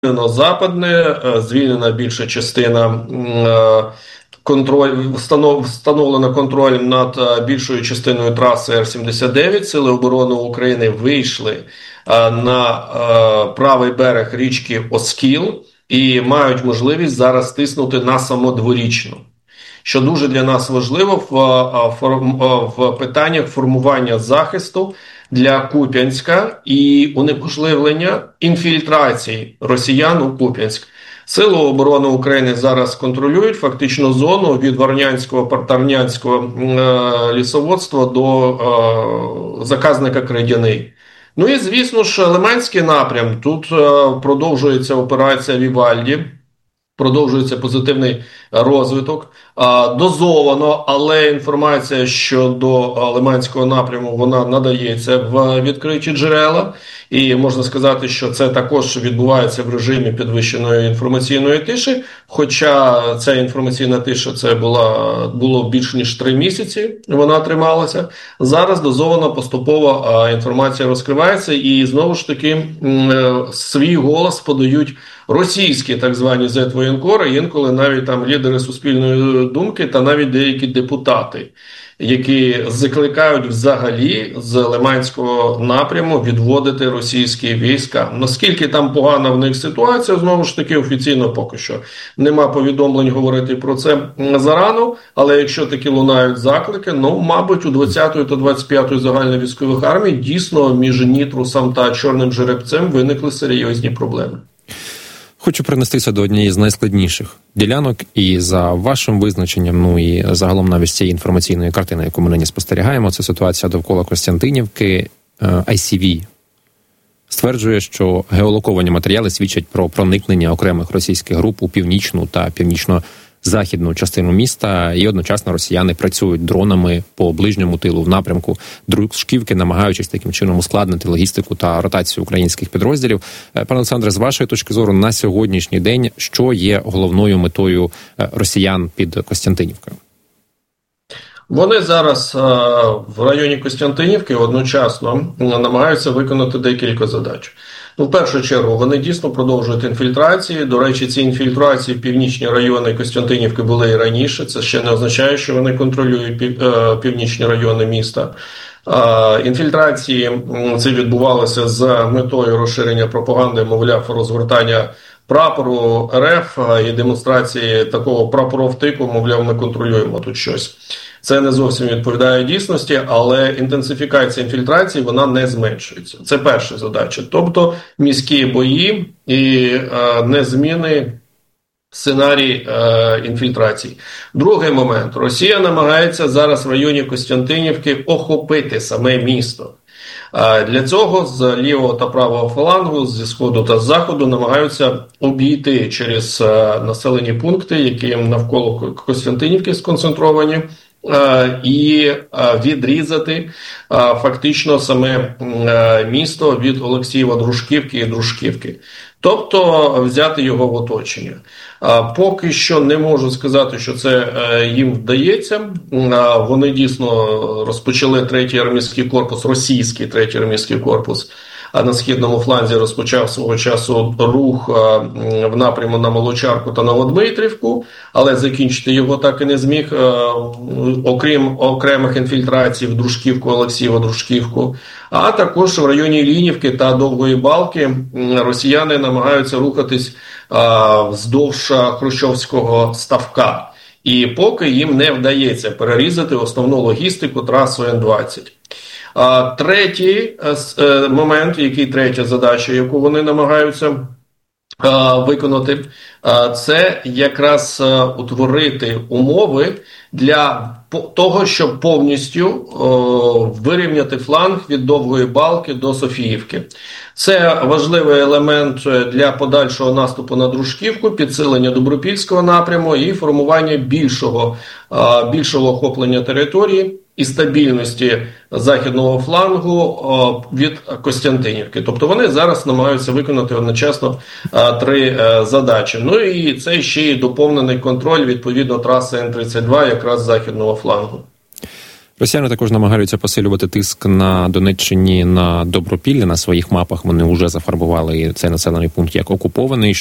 звільнена більша частина встановлено контроль над більшою частиною траси Р-79. Сили оборони України вийшли на правий берег річки Оскіл і мають можливість зараз тиснути на Самодворічну, що дуже для нас важливо в питаннях формування захисту для Куп'янська і унеможливлення інфільтрації росіян у Куп'янськ. Сили оборони України зараз контролюють фактично зону від Варнянського лісоводства до заказника Крейдяний. Ну і, звісно ж, Лиманський напрям. Тут продовжується операція Вівальді, продовжується позитивний розвиток. Дозовано, але інформація щодо Лиманського напряму, вона надається в відкриті джерела. І можна сказати, що це також відбувається в режимі підвищеної інформаційної тиші. Хоча ця інформаційна тиша, це було більш ніж 3 місяці, вона трималася. Зараз дозовано поступово інформація розкривається і знову ж таки свій голос подають російські так звані зет-воєнкори, інколи навіть там лідери суспільної думки та навіть деякі депутати, які закликають взагалі з Лиманського напряму відводити російські війська. Наскільки там погана в них ситуація, знову ж таки, офіційно поки що нема повідомлень говорити про це зарано, але якщо таки лунають заклики, мабуть, у 20-ї та 25-ї загальновійськових армій дійсно між Нітрусом та Чорним Жеребцем виникли серйозні проблеми. Хочу принестися до однієї з найскладніших ділянок, і за вашим визначенням, і загалом навіть з цієї інформаційної картини, яку ми нині спостерігаємо, це ситуація довкола Костянтинівки. ICV стверджує, що геолоковані матеріали свідчать про проникнення окремих російських груп у північну та північно-західну частину міста, і одночасно росіяни працюють дронами по ближньому тилу в напрямку Дружківки, намагаючись таким чином ускладнити логістику та ротацію українських підрозділів. Пане Олександре, з вашої точки зору, на сьогоднішній день, що є головною метою росіян під Костянтинівкою? Вони зараз в районі Костянтинівки одночасно намагаються виконати декілька задач. В першу чергу, вони дійсно продовжують інфільтрації. До речі, ці інфільтрації в північні райони Костянтинівки були і раніше. Це ще не означає, що вони контролюють північні райони міста. Інфільтрації це відбувалося з метою розширення пропаганди, мовляв, розгортання прапору РФ і демонстрації такого прапоровтику, мовляв, ми контролюємо тут щось. Це не зовсім відповідає дійсності, але інтенсифікація інфільтрації, вона не зменшується. Це перша задача. Тобто міські бої і незмінний сценарій інфільтрації. Другий момент. Росія намагається зараз в районі Костянтинівки охопити саме місто. Для цього з лівого та правого фалангу, зі сходу та з заходу намагаються обійти через населені пункти, які навколо Костянтинівки сконцентровані, і відрізати фактично саме місто від Олексієва-Дружківки і Дружківки. Тобто взяти його в оточення. Поки що не можу сказати, що це їм вдається. Вони дійсно розпочали третій армійський корпус, російський третій армійський корпус, а на східному фланзі розпочав свого часу рух в напряму на Молочарку та Новодмитрівку, але закінчити його так і не зміг, окрім окремих інфільтрацій в Дружківку, Олексієво-Дружківку. А також в районі Іллінівки та Довгої Балки росіяни намагаються рухатись вздовж Хрущовського ставка. І поки їм не вдається перерізати основну логістику трасу Н-20. Третій момент, третя задача, яку вони намагаються виконати, це якраз утворити умови для того, щоб повністю вирівняти фланг від Довгої Балки до Софіївки. Це важливий елемент для подальшого наступу на Дружківку, підсилення Добропільського напряму і формування більшого охоплення території і стабільності західного флангу від Костянтинівки. Тобто вони зараз намагаються виконати одночасно 3 задачі. Ну і це ще й доповнений контроль відповідно траси Н-32 якраз з західного флангу. Росіяни також намагаються посилювати тиск на Донеччині на Добропілля. На своїх мапах вони вже зафарбували цей населений пункт як окупований.